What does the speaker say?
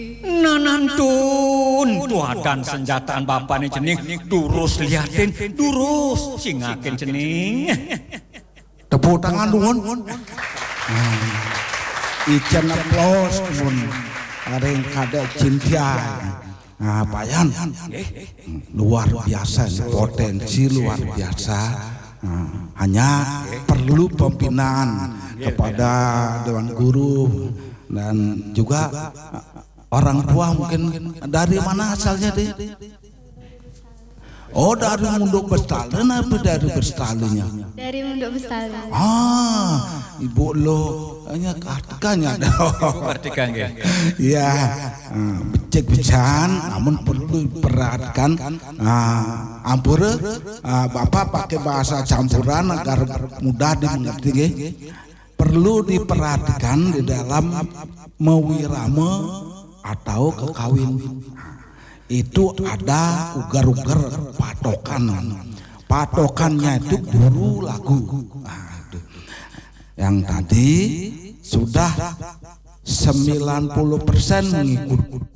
Nanantun tuadan senjataan bapak nih cening durus liatin durus singakin cening tepuk tangan nuhun ican aplaus nuhun areng kada cinta payan luar biasa potensi luar biasa hanya perlu pembinaan kepada dewan guru dan juga orang tua. Mungkin dari mana asalnya deh? Oh, dari Munduk Bestali, apa dari Bestalinya? Dari Munduk Bestali. Ibu lo hanya kartikannya. Kartikan ya. Iya, becek-becan, namun perlu diperhatikan. Ampura, Bapak pakai bahasa campuran agar mudah dimengerti. Perlu diperhatikan di dalam mewirama atau kekawin itu ada ugar-ugar patokannya itu guru lagu. Yang tadi sudah 90% mengikut